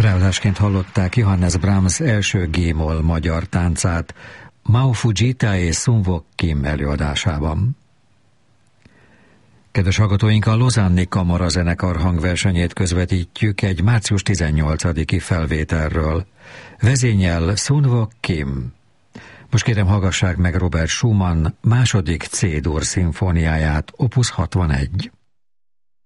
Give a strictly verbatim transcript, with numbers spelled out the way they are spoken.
Előadásként hallották Johannes Brahms első G-moll magyar táncát Mao Fujita és Sun Wook Kim előadásában. Kedves hallgatóink, a Lausanne-i Kamarazenekar hangversenyét közvetítjük egy március tizennyolcadiki felvételről. Vezényel Sun Wook Kim. Most kérem, hallgassák meg Robert Schumann második C-dur szimfóniáját, opus hatvanegy.